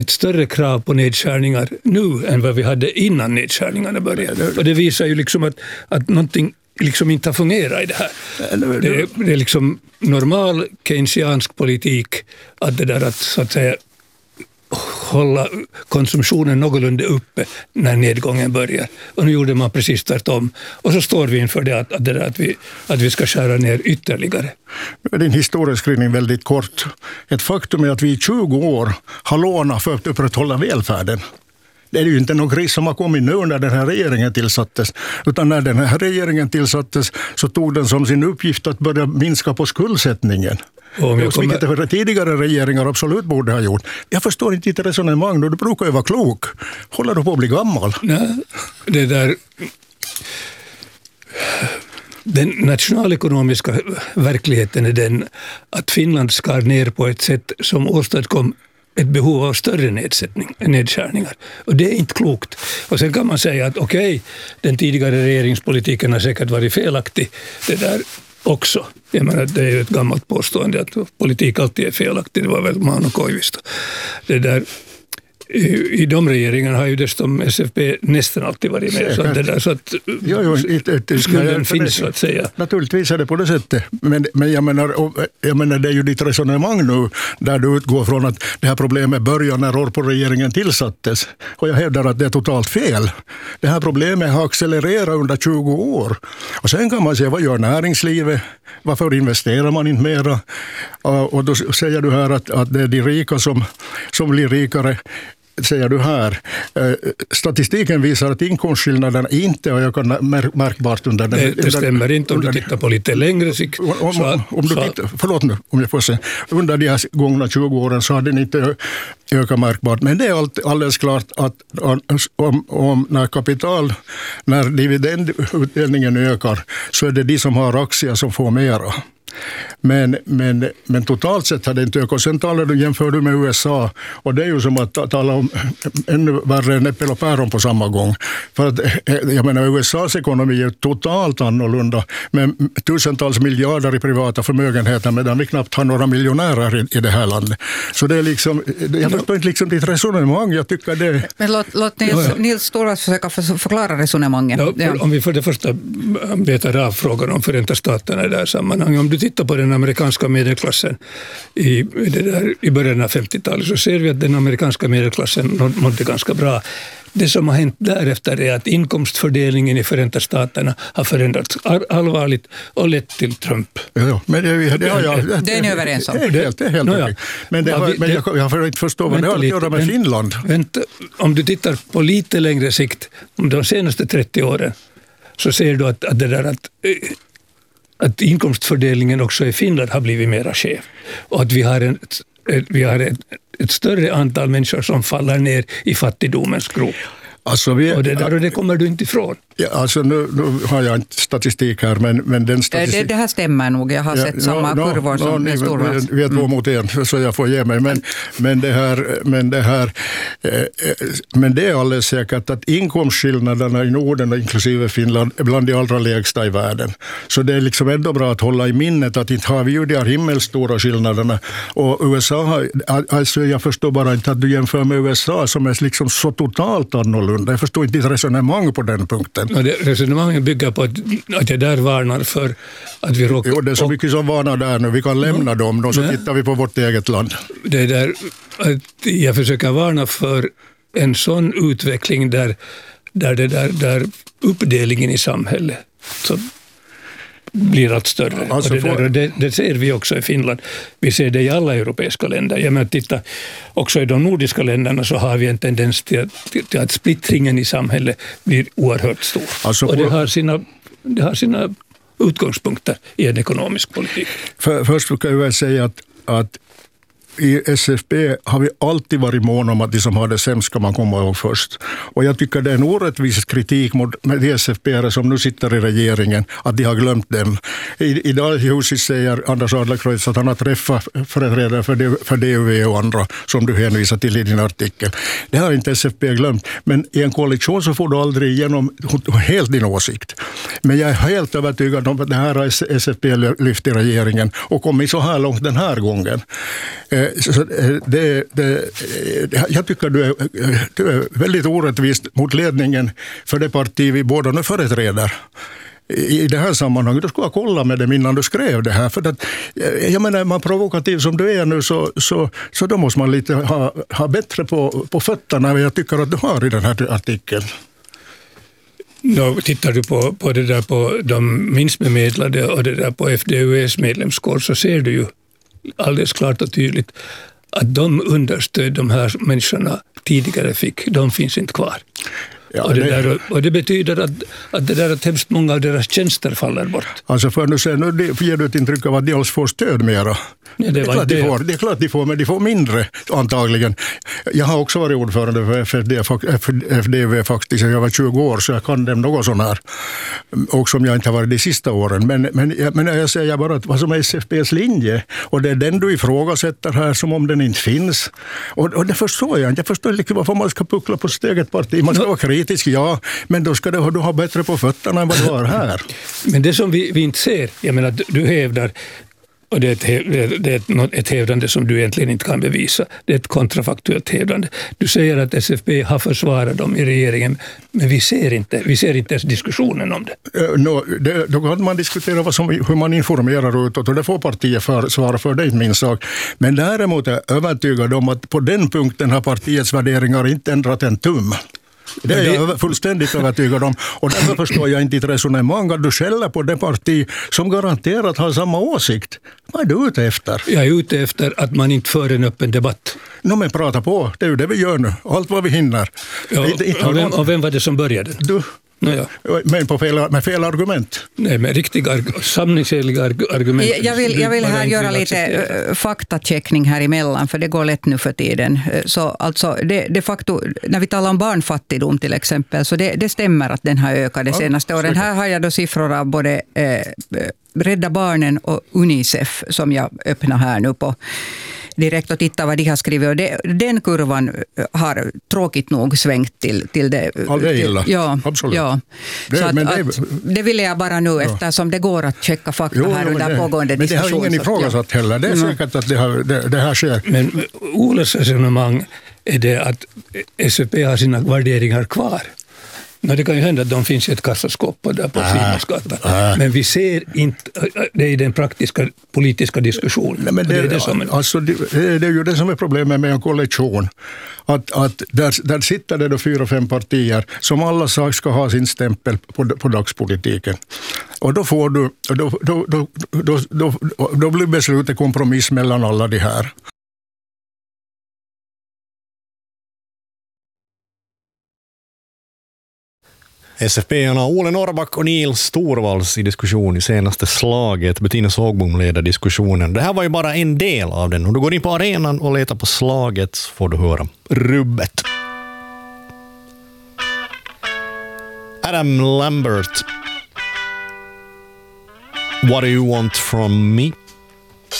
ett större krav på nedskärningar nu än vad vi hade innan nedskärningarna började. Och det visar ju liksom att någonting liksom inte fungerar i det här. Det är liksom normal keynesiansk politik att det där att så att säga hålla konsumtionen någorlunda uppe när nedgången börjar. Och nu gjorde man precis tvärtom. Och så står vi inför det att vi ska skära ner ytterligare. Din historieskrivning väldigt kort. Ett faktum är att vi i 20 år har lånat för att upprätthålla välfärden. Det är ju inte någon kris som har kommit nu när den här regeringen tillsattes. Utan när den här regeringen tillsattes så tog den som sin uppgift att börja minska på skuldsättningen. Vilket tidigare regeringar absolut borde ha gjort. Jag förstår inte ditt resonemang. Du brukar ju vara klok. Håller du på att bli gammal? Nej, det där... Den nationalekonomiska verkligheten är den att Finland skar ner på ett sätt som åstadkom ett behov av större nedskärningar. Och det är inte klokt. Och sen kan man säga att okej, den tidigare regeringspolitiken har säkert varit felaktig. Det där också. Jag menar, det är ju ett gammalt påstående att politik alltid är felaktig. Det var väl Mauno Koivisto. Det där, i de regeringarna har ju dessutom SFP nästan alltid varit med. Så att det där, så att skulden finns så att säga. Naturligtvis är det på det sättet. Men jag menar, det är ju ditt resonemang nu där du utgår från att det här problemet börjar när regeringen tillsattes. Och jag hävdar att det är totalt fel. Det här problemet har accelererat under 20 år. Och sen kan man säga, vad gör näringslivet? Varför investerar man inte mera? Och då säger du här att det är de rika som blir rikare. Säger du här. Statistiken visar att inkomstskillnaderna inte har ökat märkbart under den... Det stämmer inte om du tittar på lite längre sikt. Förlåt nu, om jag får säga. Under de här gångna 20 åren så har den inte ökat märkbart. Men det är alldeles klart att när dividendutdelningen ökar så är det de som har aktier som får mera. Men totalt sett har det inte ökat. Sen jämför du med USA och det är ju som att tala om ännu värre än äppel och päron på samma gång. För att jag menar, USAs ekonomi är totalt annorlunda med tusentals miljarder i privata förmögenheter medan vi knappt har några miljonärer i det här landet. Så det är liksom, jag förstår inte liksom ditt resonemang, jag tycker det... Men låt Nils Storas försöka förklara resonemanget. Ja. Om vi för det första betar av frågan om Förenta Staterna i det här sammanhanget. Om du tittar på den amerikanska medelklassen i början av 50-talet så ser vi att den amerikanska medelklassen mådde ganska bra. Det som har hänt därefter är att inkomstfördelningen i Förenta Staterna har förändrats allvarligt och lett till Trump. Ja, men det är ni överens om. Det är helt okej. Men jag får inte förstå vad det har att göra med Finland. Om du tittar på lite längre sikt, om de senaste 30 åren, så ser du att det där att inkomstfördelningen också i Finland har blivit mer skev. Och att vi har ett större antal människor som faller ner i fattigdomens grop. Alltså och det kommer du inte ifrån. Ja, alltså nu har jag inte statistik här, men den statistik... Det här stämmer nog, jag har sett samma kurvor som det stora. Vi är 2 mot 1, så jag får ge mig. Men det är alldeles säkert att inkomstskillnaderna i Norden, inklusive Finland, är bland de allra lägsta i världen. Så det är liksom ändå bra att hålla i minnet att inte har vi ju de här himmelstora skillnaderna. Och USA har, alltså jag förstår bara inte att du jämför med USA som är liksom så totalt annorlunda. Jag förstår inte ditt resonemang på den punkten. Ja, resonemanget bygger på att jag där varnar för att vi råkar... Jo, det är så mycket som varnar där nu. Vi kan lämna dem och så tittar vi på vårt eget land. Det där att jag försöker varna för en sån utveckling där uppdelningen i samhället så blir allt större. Alltså det ser vi också i Finland. Vi ser det i alla europeiska länder. Jag menar, titta, också i de nordiska länderna så har vi en tendens till att splittringen i samhället blir oerhört stor. Alltså och det har sina utgångspunkter i en ekonomisk politik. Först kan jag säga att i SFP har vi alltid varit mån om att de som har det sämst ska man komma ihåg först. Och jag tycker det är en orättvis kritik mot de SFP som nu sitter i regeringen att de har glömt dem. Idag i huset säger Anders Adlercreutz att han har träffat företrädare för DUV och andra som du hänvisar till i din artikel. Det har inte SFP glömt. Men i en koalition så får du aldrig igenom helt din åsikt. Men jag är helt övertygad om att det här har SFP lyft i regeringen och kommit så här långt den här gången. Jag tycker du är väldigt orättvist mot ledningen för det parti vi båda nu företräder. I det här sammanhanget, du skulle ha kollat med dem innan du skrev det här. För att, jag menar, man provokativ som du är nu så då måste man lite ha bättre på fötterna än jag tycker att du har i den här artikeln. Tittar du på det där på de minst bemedlade och det där på FDUEs medlemskår, så ser du ju alldeles klart och tydligt att de understöd de här människorna tidigare fick, de finns inte kvar. Ja, och det betyder att det där att hemskt många av deras tjänster faller bort. Alltså för nu ger du ett intryck av att de alls får stöd mera. Ja, det är klart de får, men de får mindre antagligen. Jag har också varit ordförande för FDV faktiskt. Jag var 20 år, så jag kan dem något sån här. Och som jag inte har varit de sista åren. Men jag säger bara att vad som är SFP:s linje, och det är den du ifrågasätter här som om den inte finns. Och det förstår jag inte. Jag förstår inte varför man ska puckla på sitt eget parti. Man ska vara kritisk, ja, men då ska du ha bättre på fötterna än vad du har här. Men det som vi inte ser, jag menar, du hävdar, och det är ett hävdande som du egentligen inte kan bevisa. Det är ett kontrafaktuellt hävdande. Du säger att SFP har försvarat dem i regeringen, men vi ser inte ens diskussionen om det. Då kan man diskutera hur man informerar utåt, och det får partiet svara för, det är inte min sak. Men däremot är jag övertygad om att på den punkten har partiets värderingar inte ändrat en tum. Det är jag fullständigt övertygad om. Och därför förstår jag inte ditt resonemang att du skäller på det parti som garanterat har samma åsikt. Vad är du ute efter? Jag är ute efter att man inte för en öppen debatt. Men prata på. Det är ju det vi gör nu. Allt vad vi hinner. Ja, och vem var det som började? Du. Ja. Men med fel argument. Nej, med riktiga samlingseliga argument. Jag vill här göra lite faktacheckning här emellan, för det går lätt nu för tiden. Så alltså, de facto, när vi talar om barnfattigdom till exempel, så det stämmer att den har ökat de senaste åren. Här har jag då siffror av både Rädda Barnen och Unicef som jag öppnar här nu på direkt och titta vad de har skrivit. Och den kurvan har tråkigt nog svängt till det. Ja, det är illa. Ja, absolut. Ja. Det ville jag bara nu, eftersom det går att checka fakta här under pågående diskussion. Men det har ingen ifrågasatt heller. Det är säkert att det här sker. Men Oles resonemang är det att SFP har sina värderingar kvar. Det kan ju hända att de finns i ett kassaskåp där på Simonsgatan. Men vi ser inte det i den praktiska politiska diskussionen. Nej, men det är ju det som är problemet med en koalition. Att där sitter det då 4-5 partier som alla sagt ska ha sin stämpel på dagspolitiken. Och då får du då blir beslutet kompromiss mellan alla de här. SFP-arna Ole Norrback och Nils Torvalds i diskussion i senaste slaget. Bettina Sågbom leder diskussionen. Det här var ju bara en del av den. Om du går in på arenan och letar på slaget så får du höra rubbet. Adam Lambert. What do you want from me?